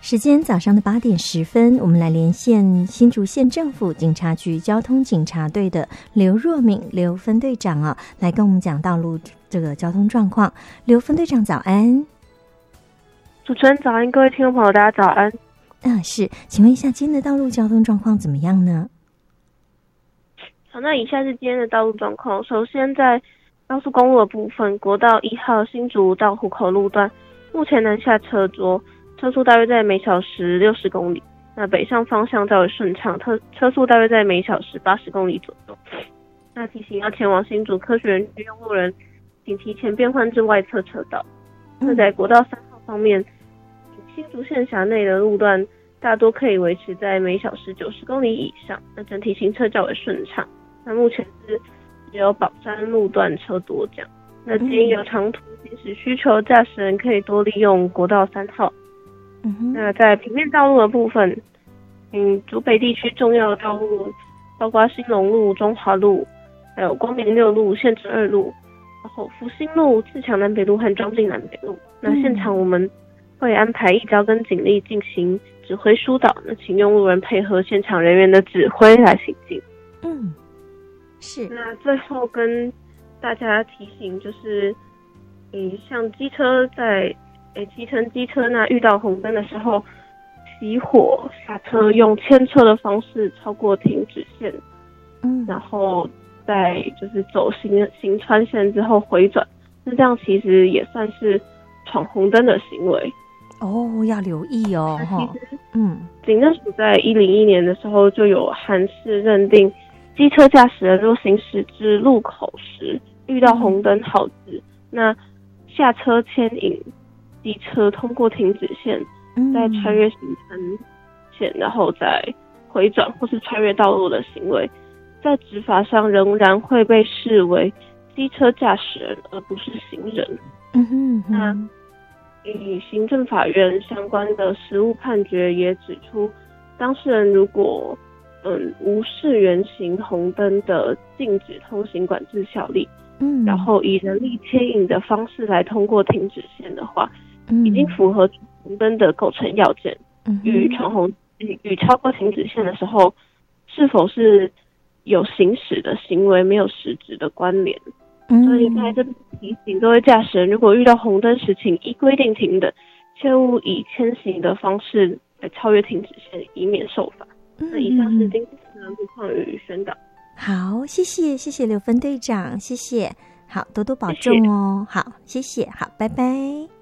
时间早上的8:10，我们来连线新竹县政府警察局交通警察队的刘若敏刘分队长啊，来跟我们讲道路这个交通状况。刘分队长早安。 主持人早安，各位听众朋友大家早安。 是，请问一下今天的道路交通状况怎么样呢？ 好，那以下是今天的道路状况。首先在高速公路的部分，国道1号新竹到湖口路段，目前南下车多，车速大约在每小时60公里，那北上方向较为顺畅，车速大约在每小时80公里左右。那提醒要前往新竹科学园区用路人，请提前变换至外侧车道。那在国道3号方面，新竹县辖内的路段大多可以维持在每小时90公里以上，那整体行车较为顺畅。那目前是只有宝山路段车多这样。那建议有长途行驶需求驾驶人可以多利用国道3号。那在平面道路的部分，竹北地区重要的道路包括兴隆路、中华路，还有光明6路、县城2路，然后福兴路、自强南北路和庄敬南北路。那现场我们会安排义交跟警力进行指挥疏导，那请用路人配合现场人员的指挥来行进。 是。 那最后跟大家提醒就是，像机车在骑乘机车那遇到红灯的时候，熄火下车，用牵车的方式超过停止线，然后再就是走行穿线之后回转，那这样其实也算是闯红灯的行为。 要留意哦。 警政署在101年的时候就有函释认定，机车驾驶人若行驶至路口时遇到红灯号志，那下车牵引机车通过停止线，再穿越行程线，然后再回转或是穿越道路的行为，在执法上仍然会被视为机车驾驶人而不是行人。那行政法院相关的实务判决也指出，当事人如果无视原行红灯的禁止通行管制效力，然后以人力牵引的方式来通过停止线的话，已经符合红灯的构成要件，与超过停止线的时候是否是有行驶的行为没有实质的关联。所以在这提醒各位驾驶人，如果遇到红灯时，请依规定停等，切勿以牵行的方式来超越停止线，以免受罚。那以上是今天的路况与宣导。 好，谢谢刘分队长，谢谢，好，多多保重哦。好，谢谢，好，拜拜。